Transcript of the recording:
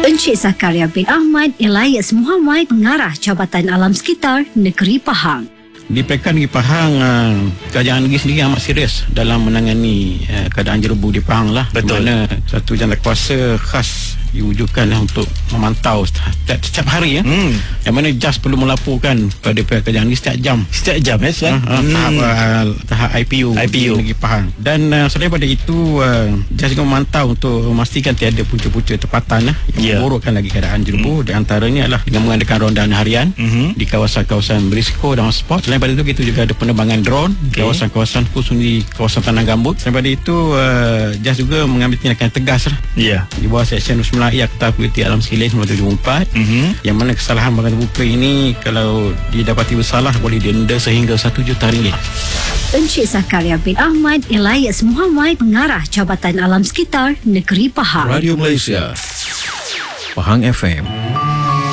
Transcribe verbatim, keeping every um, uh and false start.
Encik Zakaria bin Ahmad Elias Muhammad, Pengarah Jabatan Alam Sekitar Negeri Pahang. Di Pekan Negeri Pahang, uh, kerajaan negeri sendiri amat serius dalam menangani uh, keadaan jerebu di Pahang lah. Betul. Di mana satu jawatan khas diwujudkan untuk memantau setiap, setiap hari ya. Hmm. Yang mana J A S perlu melaporkan pada pihak kerajaan negeri setiap jam. Setiap jam ya, Tuan. Uh, uh, hmm. tahap, uh, tahap I P U, I P U. di Negeri Pahang. Dan uh, selain daripada itu, uh, J A S juga memantau untuk memastikan tiada punca-punca tempatan uh, yang yeah. memburukkan lagi keadaan jerebu. Hmm. Di antaranya adalah dengan mengadakan rondaan harian hmm. di kawasan-kawasan berisiko dan hotspot. Selain daripada itu, kita juga ada penerbangan drone okay. kawasan-kawasan khusus di kawasan tanah gambut. Selain daripada itu, uh, J A S juga mengambil tindakan tegas lah. Yeah. Di bawah Seksyen sembilan I Akta Kualiti Alam Sekitar seribu sembilan ratus tujuh puluh empat mm-hmm. yang mana kesalahan bahagian terbuka ini kalau didapati bersalah boleh denda sehingga satu juta ringgit. Encik Zakaria bin Ahmad Elias Muhammad, Pengarah Jabatan Alam Sekitar Negeri Pahang. Radio Malaysia Pahang F M.